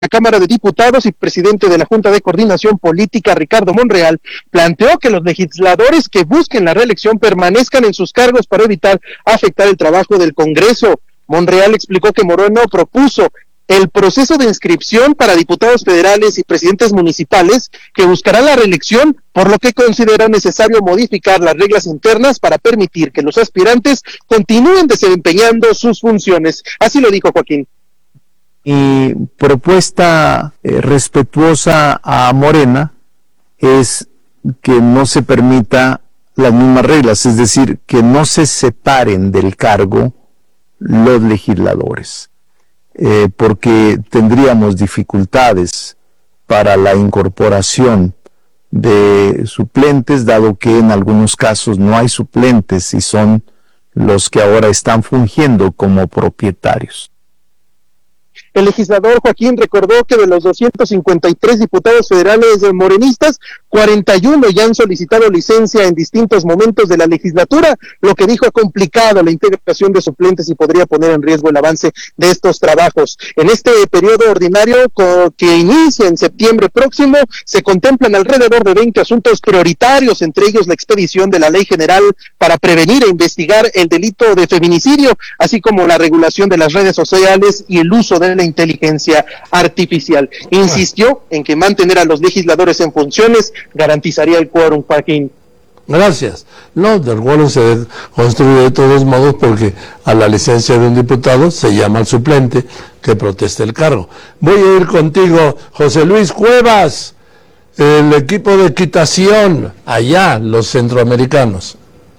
la Cámara de Diputados y presidente de la Junta de Coordinación Política, Ricardo Monreal, planteó que los legisladores que busquen la reelección permanezcan en sus cargos para evitar afectar el trabajo del Congreso. Monreal explicó que Moreno propuso el proceso de inscripción para diputados federales y presidentes municipales que buscarán la reelección, por lo que considera necesario modificar las reglas internas para permitir que los aspirantes continúen desempeñando sus funciones. Así lo dijo Joaquín. Mi propuesta respetuosa a Morena es que no se permita las mismas reglas, es decir, que no se separen del cargo los legisladores. Porque tendríamos dificultades para la incorporación de suplentes, dado que en algunos casos no hay suplentes y son los que ahora están fungiendo como propietarios. El legislador Joaquín recordó que de los 253 diputados federales morenistas, 41 ya han solicitado licencia en distintos momentos de la legislatura, lo que dijo ha complicado la integración de suplentes y podría poner en riesgo el avance de estos trabajos. En este periodo ordinario que inicia en septiembre próximo, se contemplan alrededor de 20 asuntos prioritarios, entre ellos la expedición de la Ley General para prevenir e investigar el delito de feminicidio, así como la regulación de las redes sociales y el uso de la inteligencia artificial. Insistió en que mantener a los legisladores en funciones garantizaría el quórum, Joaquín. Gracias. No, el quórum se construye de todos modos porque a la licencia de un diputado se llama al suplente que proteste el cargo. Voy a ir contigo, José Luis Cuevas, el equipo de equitación, allá, los centroamericanos.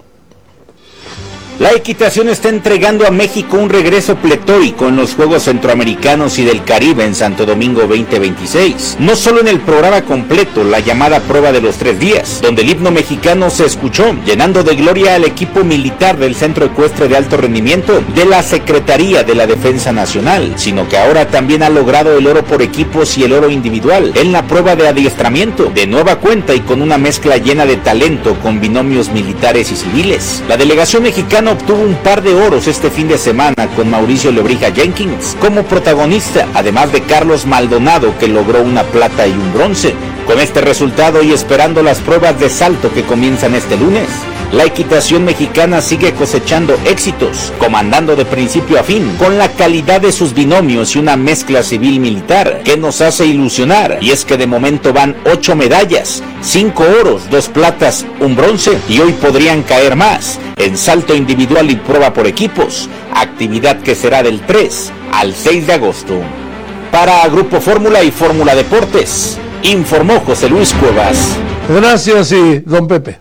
La equitación está entregando a México un regreso pletórico en los Juegos Centroamericanos y del Caribe en Santo Domingo 2026. No solo en el programa completo, la llamada prueba de los 3 días, donde el himno mexicano se escuchó, llenando de gloria al equipo militar del Centro Ecuestre de Alto Rendimiento de la Secretaría de la Defensa Nacional, sino que ahora también ha logrado el oro por equipos y el oro individual en la prueba de adiestramiento, de nueva cuenta y con una mezcla llena de talento con binomios militares y civiles. La delegación mexicana obtuvo un par de oros este fin de semana con Mauricio Lebrija Jenkins como protagonista, además de Carlos Maldonado, que logró una plata y un bronce. Con este resultado y esperando las pruebas de salto que comienzan este lunes, la equitación mexicana sigue cosechando éxitos, comandando de principio a fin, con la calidad de sus binomios y una mezcla civil-militar que nos hace ilusionar. Y es que de momento van 8 medallas, 5 oros, 2 platas, un bronce, y hoy podrían caer más en salto individual y prueba por equipos, actividad que será del 3 al 6 de agosto. Para Grupo Fórmula y Fórmula Deportes, informó José Luis Cuevas. Gracias, y don Pepe.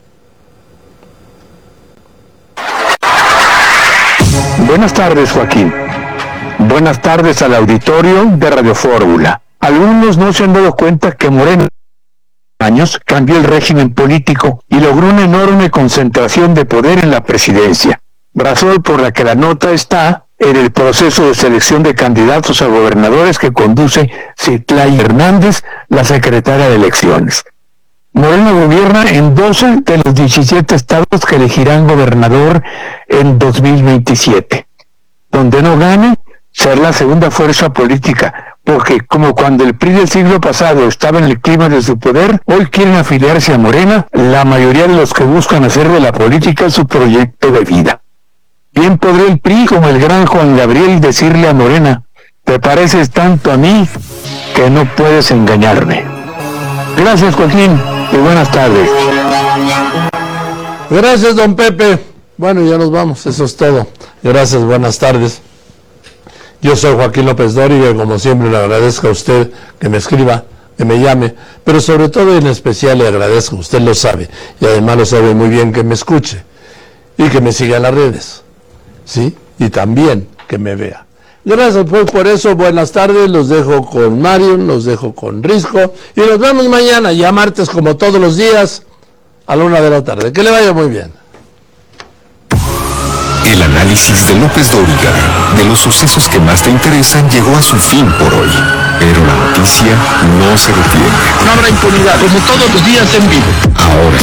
Buenas tardes, Joaquín. Buenas tardes al auditorio de Radio Fórmula. Algunos no se han dado cuenta que Moreno años cambió el régimen político y logró una enorme concentración de poder en la presidencia, razón por la que la nota está en el proceso de selección de candidatos a gobernadores que conduce Citlali Hernández, la secretaria de Elecciones. Moreno gobierna en 12 de los 17 estados que elegirán gobernador en 2027. Donde no gane, será la segunda fuerza política, porque como cuando el PRI del siglo pasado estaba en el clima de su poder, hoy quieren afiliarse a Morena la mayoría de los que buscan hacer de la política su proyecto de vida. Bien podría el PRI, como el gran Juan Gabriel, decirle a Morena: te pareces tanto a mí que no puedes engañarme. Gracias, Joaquín, y buenas tardes. Gracias, don Pepe. Bueno, ya nos vamos, eso es todo. Gracias, buenas tardes. Yo soy Joaquín López Dóriga y como siempre le agradezco a usted que me escriba, que me llame, pero sobre todo y en especial le agradezco, usted lo sabe, y además lo sabe muy bien, que me escuche y que me siga en las redes, ¿sí? Y también que me vea. Gracias pues por eso, buenas tardes, los dejo con Marion, los dejo con Risco y nos vemos mañana, ya martes como todos los días, a la 1 de la tarde. Que le vaya muy bien. El análisis de López Dóriga de los sucesos que más te interesan llegó a su fin por hoy. Pero la noticia no se detiene. No habrá impunidad, como todos los días en vivo. Ahora,